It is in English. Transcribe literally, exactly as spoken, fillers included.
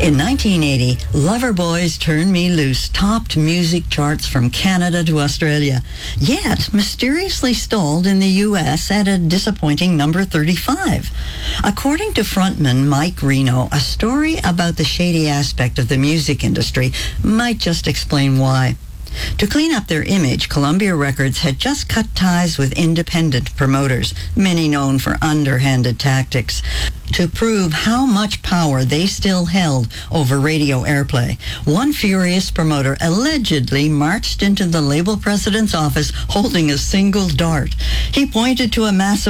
In nineteen eighty, Loverboy's Turn Me Loose topped music charts from Canada to Australia, yet mysteriously stalled in the U S at a disappointing number thirty-five. According to frontman Mike Reno, a story about the shady aspect of the music industry might just explain why. To clean up their image, Columbia Records had just cut ties with independent promoters, many known for underhanded tactics, to prove how much power they still held over radio airplay. One furious promoter allegedly marched into the label president's office holding a single dart. He pointed to a massive